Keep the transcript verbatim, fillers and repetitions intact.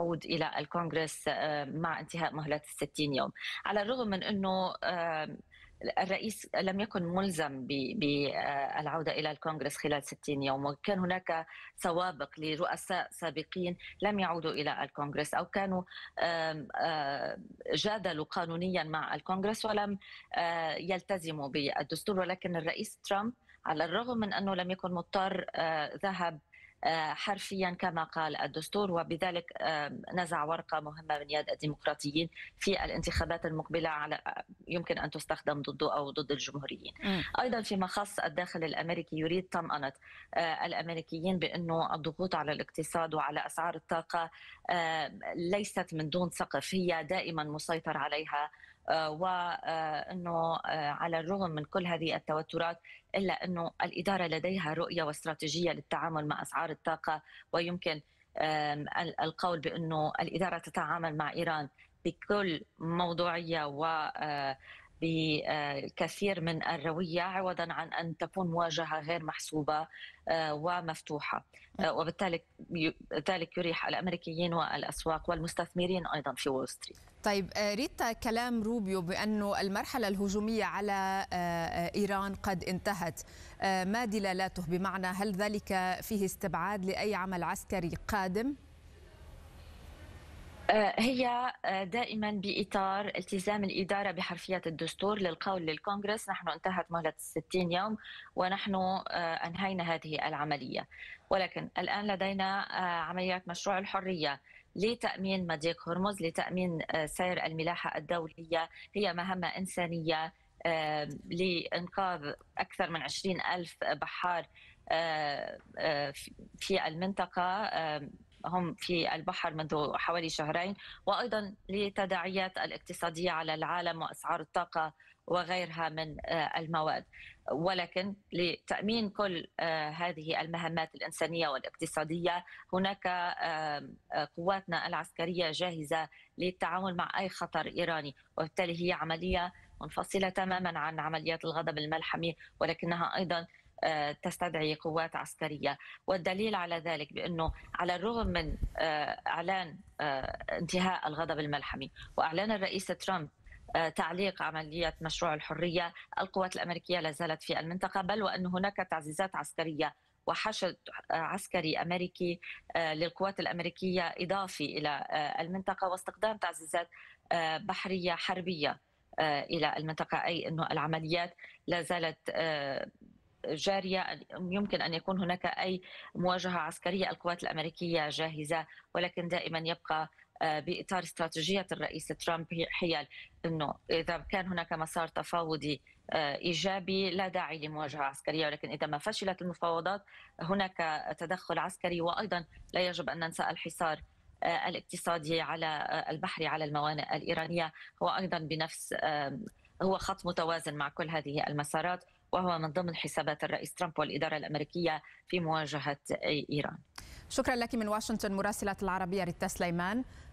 يعود إلى الكونغرس مع انتهاء مهلة الستين يوم، على الرغم من أنه الرئيس لم يكن ملزم بالعودة إلى الكونغرس خلال ستين يوم، وكان هناك سوابق لرؤساء سابقين لم يعودوا إلى الكونغرس أو كانوا جادلوا قانونيا مع الكونغرس ولم يلتزموا بالدستور. ولكن الرئيس ترامب على الرغم من أنه لم يكن مضطر ذهب حرفيا كما قال الدستور، وبذلك نزع ورقة مهمة من يد الديمقراطيين في الانتخابات المقبلة على يمكن أن تستخدم ضده أو ضد الجمهوريين. م. أيضا فيما خص الداخل الأمريكي يريد طمأنة الأمريكيين بأنه الضغوط على الاقتصاد وعلى أسعار الطاقة ليست من دون سقف، هي دائما مسيطر عليها، وأنه على الرغم من كل هذه التوترات إلا أنه الإدارة لديها رؤية واستراتيجية للتعامل مع أسعار الطاقة، ويمكن القول بأنه الإدارة تتعامل مع إيران بكل موضوعية و بكثير من الروية عوضا عن أن تكون مواجهة غير محسوبة ومفتوحة، وبالتالي ذلك يريح الأمريكيين والأسواق والمستثمرين أيضا في وول ستريت. طيب ريتا، كلام روبيو بأنه المرحلة الهجومية على إيران قد انتهت، ما دلالاته؟ بمعنى هل ذلك فيه استبعاد لأي عمل عسكري قادم؟ هي دائما بإطار التزام الإدارة بحرفية الدستور للقول للكونغرس نحن انتهت مهلة الستين يوم ونحن أنهينا هذه العملية، ولكن الآن لدينا عمليات مشروع الحرية لتأمين مضيق هرمز، لتأمين سير الملاحة الدولية، هي مهمة إنسانية لإنقاذ أكثر من عشرين ألف بحار في المنطقة، هم في البحر منذ حوالي شهرين، وأيضا لتداعيات الاقتصادية على العالم وأسعار الطاقة وغيرها من المواد. ولكن لتأمين كل هذه المهمات الإنسانية والاقتصادية هناك قواتنا العسكرية جاهزة للتعامل مع أي خطر إيراني، وبالتالي هي عملية منفصلة تماما عن عمليات الغضب الملحمي، ولكنها أيضا تستدعي قوات عسكرية. والدليل على ذلك بأنه على الرغم من إعلان انتهاء الغضب الملحمي وإعلان الرئيس ترامب تعليق عملية مشروع الحرية، القوات الأمريكية لا زالت في المنطقة، بل وأن هناك تعزيزات عسكرية وحشد عسكري أمريكي للقوات الأمريكية إضافي إلى المنطقة، واستخدام تعزيزات بحرية حربية إلى المنطقة، أي أنه العمليات لا زالت جارية. يمكن أن يكون هناك أي مواجهة عسكرية القوات الأمريكية جاهزة، ولكن دائما يبقى بإطار استراتيجية الرئيس ترامب حيال أنه إذا كان هناك مسار تفاوضي إيجابي لا داعي لمواجهة عسكرية، ولكن إذا ما فشلت المفاوضات هناك تدخل عسكري. وأيضا لا يجب أن ننسى الحصار الاقتصادي على البحري على الموانئ الإيرانية، هو أيضا بنفس هو خط متوازن مع كل هذه المسارات، وهو من ضمن حسابات الرئيس ترامب والإدارة الأمريكية في مواجهة إيران. شكرا لك من واشنطن مراسلة العربية ريتا سليمان.